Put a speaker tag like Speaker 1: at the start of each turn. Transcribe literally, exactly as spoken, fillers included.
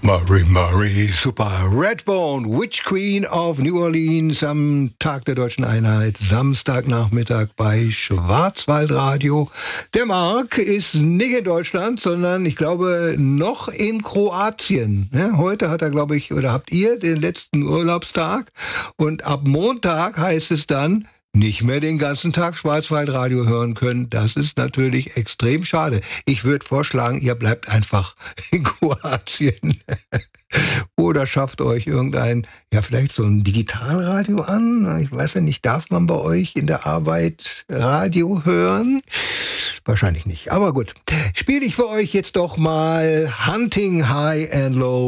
Speaker 1: Marie, Marie, super. Redbone, Witch Queen of New Orleans am Tag der Deutschen Einheit, Samstagnachmittag bei Schwarzwaldradio. Der Marc ist nicht in Deutschland, sondern ich glaube noch in Kroatien. Ja, heute hat er, glaube ich, oder habt ihr den letzten Urlaubstag und ab Montag heißt es dann, nicht mehr den ganzen Tag Schwarzwaldradio hören können. Das ist natürlich extrem schade. Ich würde vorschlagen, ihr bleibt einfach in Kroatien. Oder schafft euch irgendein, ja vielleicht so ein Digitalradio an. Ich weiß ja nicht, darf man bei euch in der Arbeit Radio hören? Wahrscheinlich nicht, aber gut. Spiele ich für euch jetzt doch mal Hunting High and Low